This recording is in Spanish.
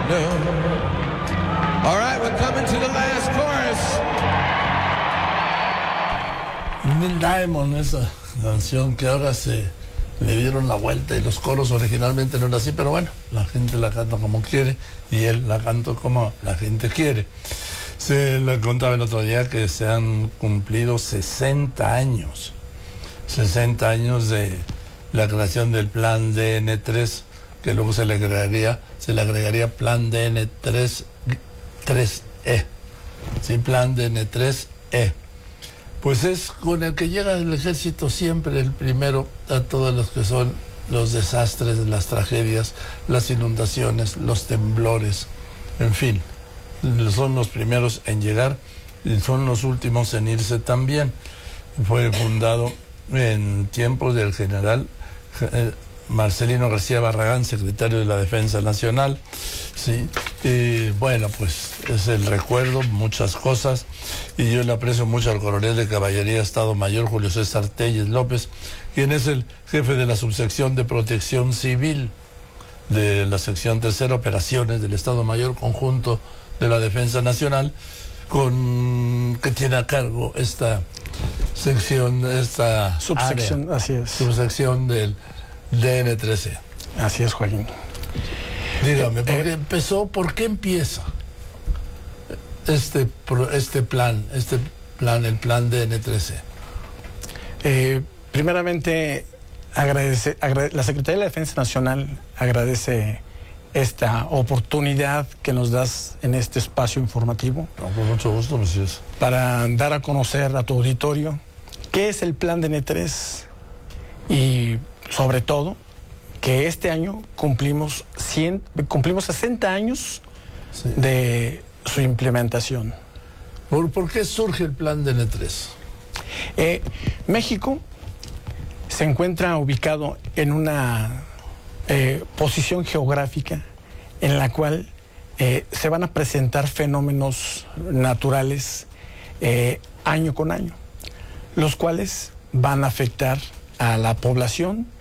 All right, we're coming to the last chorus. Neil Diamond, esa canción que ahora le dieron la vuelta y los coros originalmente no era así, pero bueno, la gente la canta como quiere y él la canta como la gente quiere. Se le contaba el otro día que se han cumplido 60 años de la creación del plan DN3, que luego se le agregaría plan DN3 3E, ¿sí? Plan DN3E. Pues es con el que llega el ejército siempre el primero a todos los que son los desastres, las tragedias, las inundaciones, los temblores, en fin, son los primeros en llegar y son los últimos en irse también. Fue fundado en tiempos del general Marcelino García Barragán, secretario de la Defensa Nacional, ¿sí? Y bueno, pues es el recuerdo, muchas cosas, y yo le aprecio mucho al coronel de caballería Estado Mayor Julio César Telles López, quien es el jefe de la subsección de protección civil de la sección tercera Operaciones del Estado Mayor Conjunto de la Defensa Nacional, que tiene a cargo esta sección, esta subsección, área, así es. Subsección del DN13. Así es, Joaquín. Dígame, ¿por qué empieza el plan DN13? Primeramente, la Secretaría de la Defensa Nacional agradece esta oportunidad que nos das en este espacio informativo. No, con mucho gusto, Mesías. Para dar a conocer a tu auditorio qué es el plan DN3 y, sobre todo, que este año cumplimos 60 años sí, de su implementación. ¿Por qué surge el plan DN3? México se encuentra ubicado en una posición geográfica en la cual se van a presentar fenómenos naturales año con año, los cuales van a afectar a la población